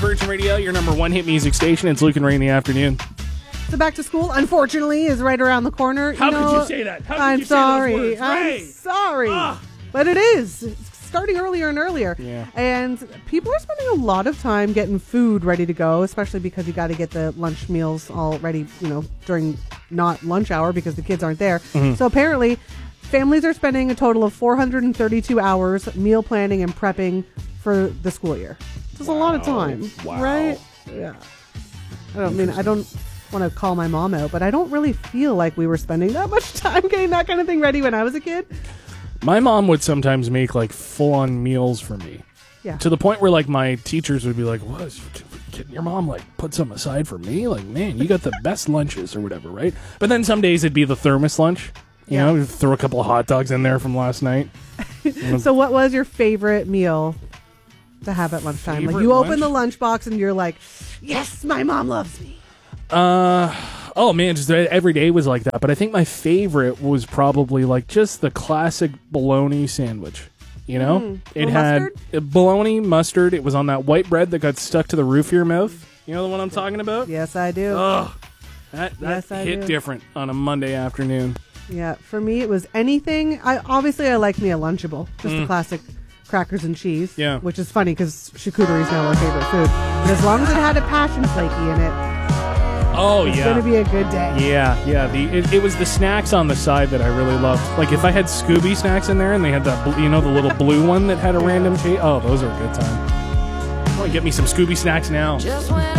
Virgin Radio, your number one hit music station. It's Luke and Ray in the afternoon. So back to school, unfortunately, is right around the corner. How could you say that? How could you say those words? I'm sorry. But it is. It's starting earlier and earlier. Yeah. And people are spending a lot of time getting food ready to go, especially because you got to get the lunch meals all ready, during not lunch hour because the kids aren't there. Mm-hmm. So apparently, families are spending a total of 432 hours meal planning and prepping for the school year. It's a lot of time, right? Yeah. I don't want to call my mom out, but I don't really feel like we were spending that much time getting that kind of thing ready when I was a kid. My mom would sometimes make like full-on meals for me. Yeah. To the point where like my teachers would be like, "What? Can your mom like put some aside for me? Like, man, you got the best lunches or whatever, right?" But then some days it'd be the thermos lunch. You know, throw a couple of hot dogs in there from last night. So what was your favorite meal to have at lunchtime? Like you open the lunchbox and you're like, yes, my mom loves me. Oh man, just every day was like that. But I think my favorite was probably like just the classic bologna sandwich. You know, it had bologna, mustard. It was on that white bread that got stuck to the roof of your mouth. You know the one I'm talking about? Yes, I do. Oh, that hit different on a Monday afternoon. Yeah, for me it was anything. I like me a Lunchable, just the classic crackers and cheese. Yeah, which is funny because charcuterie is now our favorite food. But as long as it had a passion flaky in it. It's going to be a good day. Yeah. It was the snacks on the side that I really loved. Like if I had Scooby snacks in there and they had the little blue one that had a random taste. Oh, those are a good time. I want to get me some Scooby snacks now.